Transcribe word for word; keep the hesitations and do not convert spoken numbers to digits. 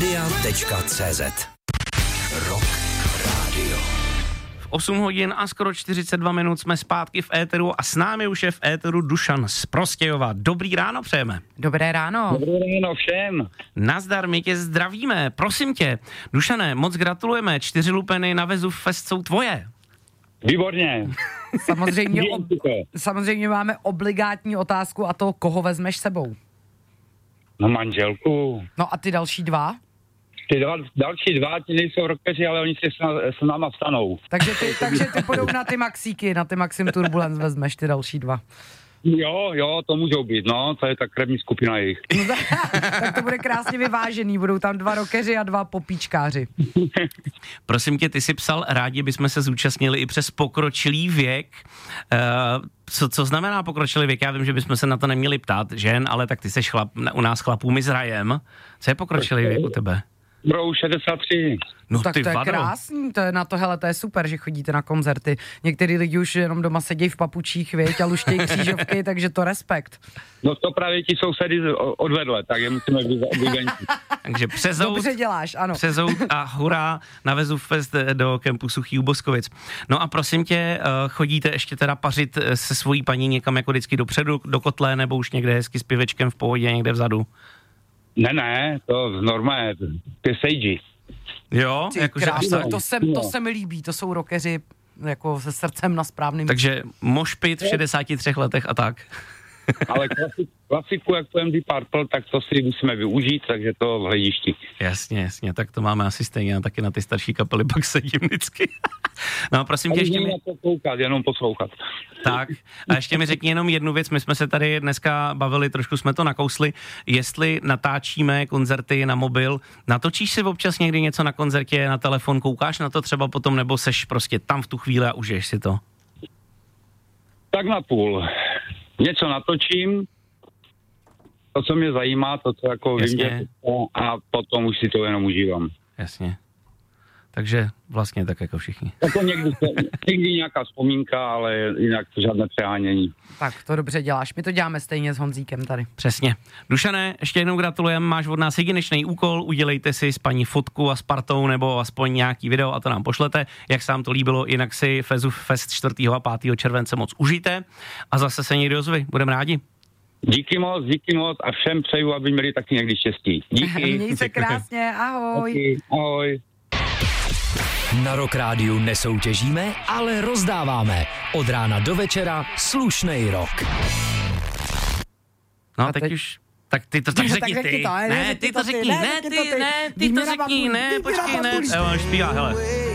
Radia tečka cé zet. Rock Radio. osm hodin a skoro čtyřicet dva minut jsme zpátky v éteru a s námi už je v éteru Dušan z Prostějova. Dobrý ráno přejeme. Dobré ráno. Dobré ráno všem. Nazdar, my tě zdravíme. Prosím tě, Dušane, moc gratulujeme. Čtyři lupeny na Vezův Fest jsou tvoje. Výborně. Samozřejmě, ob, samozřejmě máme obligátní otázku a to, koho vezmeš sebou. No manželku. No a ty další dva? Ty dva, další dva, ti nejsou rockeři, ale oni si s, s náma vstanou. Takže ty, takže ty půjdou na ty Maxíky, na ty Maxim Turbulence vezmeš ty další dva. Jo, jo, to můžou být, no, to je ta krevní skupina jejich. No, tak to bude krásně vyvážený, budou tam dva rockeři a dva popíčkáři. Prosím tě, ty jsi psal, rádi bychom se zúčastnili i přes pokročilý věk. Uh, co, co znamená pokročilý věk? Já vím, že bychom se na to neměli ptát žen, ale tak ty seš chlap, u nás chlapů my s Rajem. Co je pokročilý věk u tebe? Budou šedesát tři. No tak ty to je vado. krásný, to je na to, hele, to je super, že chodíte na koncerty. Některý lidi už jenom doma sedí v papučích, věď, a luštějí křížovky, takže to respekt. No to právě ti sousedy odvedle, tak je musíme vyvenčit. Takže přezout, Dobře děláš, ano. přezout a hurá na Vezův Fest do kempu Suchý u Boskovic. No a prosím tě, chodíte ještě teda pařit se svojí paní někam jako vždycky dopředu, do kotle, nebo už někde hezky s pivečkem v pohodě, někde vzadu? Ne, ne, to normálně, ty sejdži. Jo, Ty jakože krásno, až tak. to, se, to se mi líbí, to jsou rockeři jako se srdcem na správným. Takže mošpit v šedesáti třech letech a tak. Ale klasik, klasiku, jak to M D Purple, tak to si musíme využít, takže to v hledišti. Jasně, jasně, tak to máme asi stejně, a taky na ty starší kapely pak sedím vždycky. No a prosím tě, ještě mi... na to koukat, jenom poslouchat. Tak, a ještě mi řekni jenom jednu věc, my jsme se tady dneska bavili, trošku jsme to nakousli, jestli natáčíme koncerty na mobil, natočíš si občas někdy něco na koncertě, na telefon, koukáš na to třeba potom, nebo seš prostě tam v tu chvíli a užiješ si to? Tak na půl. Něco natočím, to, co mě zajímá, to, co jako vím, že a potom už si to jenom užívám. Jasně. Takže vlastně tak jako všichni. Jako někdy, někdy nějaká vzpomínka, ale jinak to žádné přehánění. Tak to dobře děláš, my to děláme stejně s Honzíkem tady. Přesně. Dušané, ještě jednou gratulujeme, máš od nás jedinečný úkol, udělejte si s paní fotku a s partou nebo aspoň nějaký video a to nám pošlete, jak se vám to líbilo, jinak si Vezův Fest čtvrtého a pátého července moc užijte a zase se někdy ozvi, budeme rádi. Díky moc, díky moc a všem přeju, aby měli taky někdy štěstí. Díky. Měj se krásně, ahoj. Díky, ahoj. Na Rock Rádiu nesoutěžíme, ale rozdáváme. Od rána do večera slušnej rock. No A teď, teď už, tak ty to tak Tak řekni řekni ty. to, ne, Ne, řekni ty to to ty, řekni, ne, ne, řekni ty, to ty. ne, ty to Výměna řekni, babulí, ne, výměna počkej, ne. babulí. Jo, on zpívá, hele.